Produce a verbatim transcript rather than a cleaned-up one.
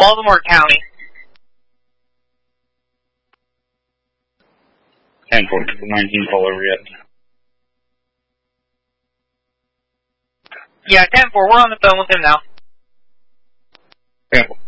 Baltimore County. ten four, nineteen, call over yet. Yeah, ten four, we're on the phone with him now. ten four.